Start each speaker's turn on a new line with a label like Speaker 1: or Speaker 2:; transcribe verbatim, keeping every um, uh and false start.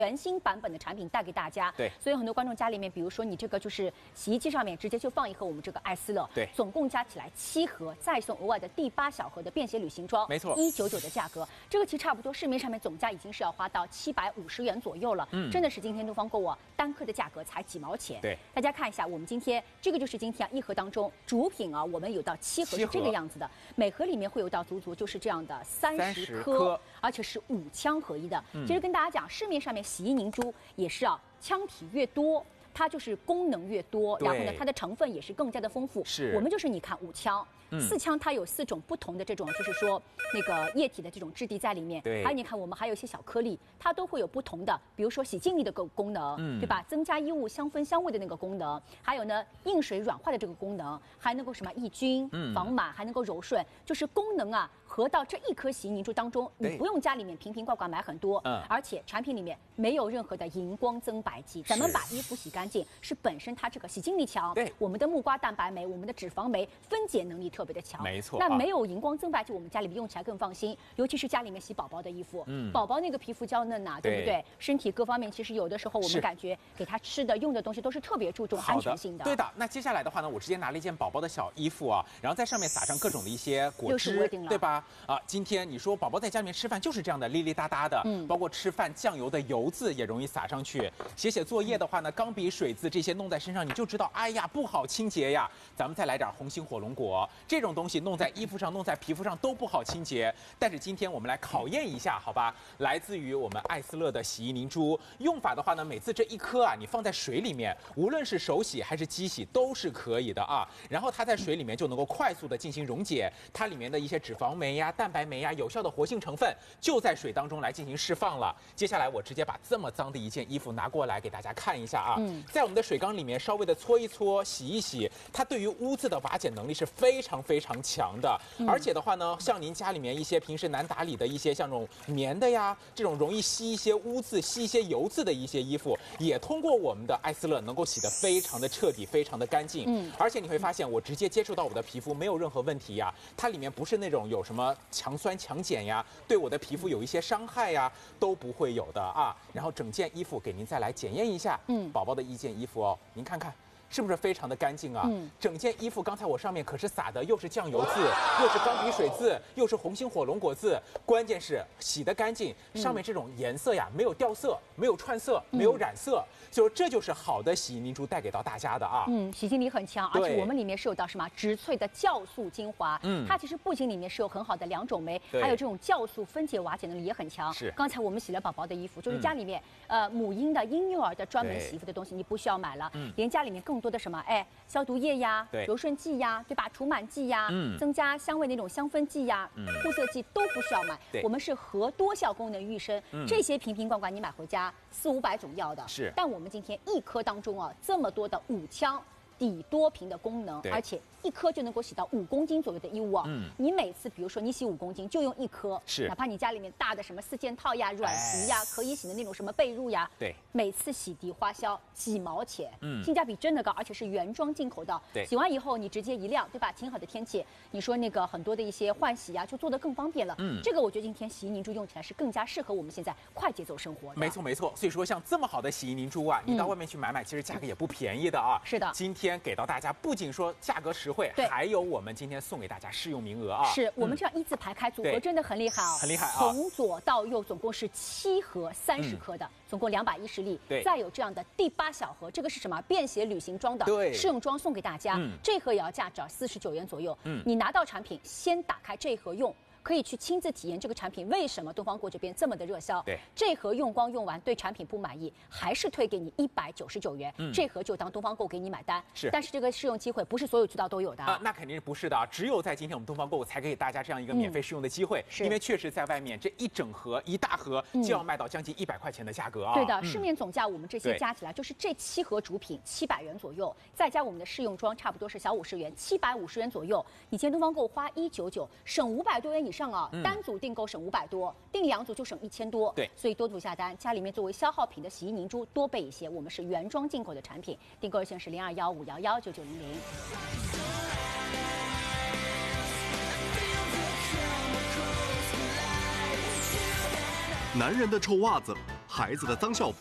Speaker 1: 全新版本的产品带给大家。
Speaker 2: 对，
Speaker 1: 所以很多观众家里面，比如说你这个就是洗衣机上面直接就放一盒我们这个艾斯乐，
Speaker 2: 对，
Speaker 1: 总共加起来七盒，再送额外的第八小盒的便携旅行装，
Speaker 2: 没错，
Speaker 1: 一九九的价格，这个其实差不多，市面上面总价已经是要花到七百五十元左右了，嗯，真的是今天东方购物单颗的价格才几毛钱。
Speaker 2: 对，
Speaker 1: 大家看一下，我们今天这个就是今天啊一盒当中主品啊，我们有到七盒是这个样子的，每盒里面会有到足足就是这样的三十颗，而且是五枪合一的。嗯、其实跟大家讲，市面上面洗衣凝珠也是啊，枪体越多，它就是功能越多，然后呢，它的成分也是更加的丰富。
Speaker 2: 是，
Speaker 1: 我们就是你看五枪。嗯、四枪它有四种不同的这种，就是说那个液体的这种质地在里面。
Speaker 2: 对。
Speaker 1: 还有你看，我们还有一些小颗粒，它都会有不同的，比如说洗净力的个功能，嗯、对吧？增加衣物香氛香味的那个功能，还有呢硬水软化的这个功能，还能够什么抑菌、嗯、防螨，还能够柔顺，就是功能啊合到这一颗洗衣凝珠当中，你不用家里面瓶瓶罐罐买很多，嗯，而且产品里面没有任何的荧光增白剂，咱们把衣服洗干净是本身它这个洗净力强，
Speaker 2: 对，
Speaker 1: 我们的木瓜蛋白酶、我们的脂肪酶分解能力特别的强，
Speaker 2: 没错。
Speaker 1: 那没有荧光增白剂，我们家里面用起来更放心，尤其是家里面洗宝宝的衣服，嗯，宝宝那个皮肤娇嫩呐、啊，对不对？身体各方面其实有的时候我们感觉给他吃的、用的东西都是特别注重安全性的。
Speaker 2: 对的。那接下来的话呢，我直接拿了一件宝宝的小衣服啊，然后在上面撒上各种的一些果汁，对吧？啊，今天你说宝宝在家里面吃饭就是这样的粒粒哒哒的，嗯，包括吃饭酱油的油渍也容易撒上去。写写作业的话呢，钢笔、水渍这些弄在身上，你就知道，哎呀，不好清洁呀。咱们再来点红心火龙果这种东西弄在衣服上、弄在皮肤上都不好清洁，但是今天我们来考验一下，好吧？来自于我们艾斯乐的洗衣凝珠，用法的话呢，每次这一颗啊，你放在水里面，无论是手洗还是机洗都是可以的啊。然后它在水里面就能够快速的进行溶解，它里面的一些脂肪酶呀、蛋白酶呀、有效的活性成分就在水当中来进行释放了。接下来我直接把这么脏的一件衣服拿过来给大家看一下啊，嗯、在我们的水缸里面稍微的搓一搓、洗一洗，它对于污渍的瓦解能力是非常非常强的。嗯、而且的话呢，像您家里面一些平时难打理的一些像这种棉的呀，这种容易吸一些污渍、吸一些油渍的一些衣服，也通过我们的艾斯乐能够洗得非常的彻底、非常的干净。嗯，而且你会发现，我直接接触到我的皮肤没有任何问题呀，它里面不是那种有什么强酸强碱呀，对我的皮肤有一些伤害呀，都不会有的啊。然后整件衣服给您再来检验一下，嗯，宝宝的一件衣服哦，您看看。是不是非常的干净啊？嗯，整件衣服刚才我上面可是撒的又是酱油渍，又是钢笔水渍，又是红心火龙果渍，关键是洗得干净，上面这种颜色呀没有掉色，没有串色，没有染色，所以这就是好的洗衣凝珠带给到大家的啊。
Speaker 1: 嗯，洗净力很强，而且我们里面是有到什么植萃的酵素精华，嗯，它其实不仅里面是有很好的两种酶，还有这种酵素分解瓦解能力也很强。
Speaker 2: 是，
Speaker 1: 刚才我们洗了宝宝的衣服，就是家里面、嗯、呃母婴的婴幼儿的专门洗衣服的东西你不需要买了，嗯，连家里面更多的什么哎消毒液呀、柔顺剂呀，对吧？除螨剂呀、嗯，增加香味那种香氛剂呀、嗯、护色剂都不需要买。我们是合多效功能育生，嗯、这些瓶瓶罐罐你买回家四五百种药的，
Speaker 2: 是。
Speaker 1: 但我们今天一颗当中啊，这么多的五枪底多瓶的功能，而且一颗就能够洗到五公斤左右的衣物啊。嗯，你每次比如说你洗五公斤就用一颗，
Speaker 2: 是，
Speaker 1: 哪怕你家里面大的什么四件套呀、软席呀、可以洗的那种什么被褥呀，
Speaker 2: 对，
Speaker 1: 每次洗涤花销几毛钱，嗯，性价比真的高，而且是原装进口的。
Speaker 2: 对，
Speaker 1: 洗完以后你直接一晾，对吧？晴好的天气，你说那个很多的一些换洗呀，就做得更方便了。嗯，这个我觉得今天洗衣凝珠用起来是更加适合我们现在快节奏生活的。
Speaker 2: 没错没错，所以说像这么好的洗衣凝珠啊，你到外面去买买，其实价格也不便宜的啊。
Speaker 1: 是的，
Speaker 2: 今天给到大家不仅说价格实惠，还有我们今天送给大家试用名额啊。
Speaker 1: 是我们这样一字排开，组合真的很厉害啊，
Speaker 2: 很厉害啊！
Speaker 1: 从左到右总共是七盒三十颗的，嗯、总共两百一十粒。
Speaker 2: 对，
Speaker 1: 再有这样的第八小盒，这个是什么？便携旅行装的试用装送给大家，嗯、这盒也要价值四十九元左右。嗯，你拿到产品先打开这盒用。可以去亲自体验这个产品为什么东方购这边这么的热销。
Speaker 2: 对，
Speaker 1: 这盒用光用完对产品不满意，还是退给你一百九十九元。嗯，这盒就当东方购给你买单。
Speaker 2: 是，
Speaker 1: 但是这个试用机会不是所有渠道都有的
Speaker 2: 啊。那肯定不是的啊，只有在今天我们东方购才给大家这样一个免费试用的机会。嗯、因为确实在外面这一整盒一大盒就要卖到将近一百块钱的价格啊。
Speaker 1: 对的，嗯、市面总价我们这些加起来就是这七盒主品七百元左右，再加我们的试用装差不多是小五十元，七百五十元左右。你今天东方购花一九九，省五百多元以上啊，嗯、单组订购省五百多，订两组就省一千多。
Speaker 2: 对，
Speaker 1: 所以多组下单，家里面作为消耗品的洗衣凝珠多备一些。我们是原装进口的产品，订购热线是零二幺五幺幺九九零零。
Speaker 3: 男人的臭袜子孩子的脏校服